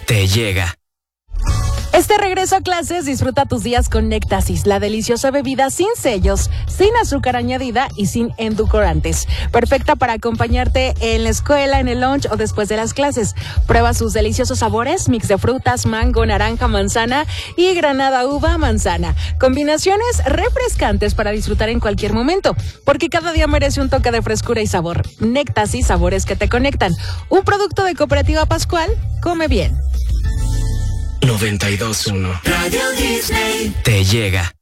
te llega. Este regreso a clases, disfruta tus días con Néctasis, la deliciosa bebida sin sellos, sin azúcar añadida y sin edulcorantes. Perfecta para acompañarte en la escuela, en el lunch o después de las clases. Prueba sus deliciosos sabores, mix de frutas, mango, naranja, manzana y granada, uva, manzana. Combinaciones refrescantes para disfrutar en cualquier momento, porque cada día merece un toque de frescura y sabor. Néctasis, sabores que te conectan. Un producto de Cooperativa Pascual, come bien. 92.1 Radio Disney te llega.